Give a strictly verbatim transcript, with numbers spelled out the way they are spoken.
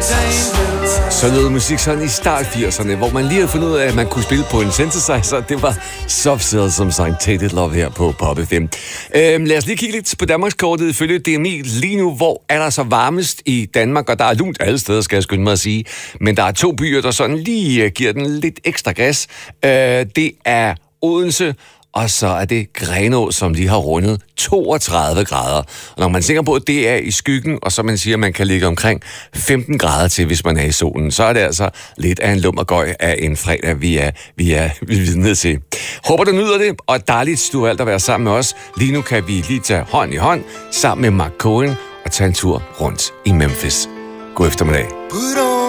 Så lød musik sådan i start firserne, hvor man lige havde fundet ud af, at man kunne spille på en synthesizer. Det var Soft Cell, som sang Tainted Love her på Pop F M. Øhm, lad os lige kigge lidt på Danmarkskortet ifølge D M I lige nu. Hvor er der så varmest i Danmark? Og der er lunt alle steder, skal jeg skynde mig at sige. Men der er to byer, der sådan lige giver den lidt ekstra gas. Øh, det er Odense, og så er det Grenaa, som lige har rundet toogtredive grader. Og når man tænker på, at det er i skyggen, og så man siger, at man kan ligge omkring femten grader til, hvis man er i solen, så er det altså lidt af en lummergøj af en fredag, vi er, vi er vidne til. Håber, du nyder det, og dejligt, du har valgt at være sammen med os. Lige nu kan vi lige tage hånd i hånd sammen med Mark Cohen og tage en tur rundt i Memphis. God eftermiddag.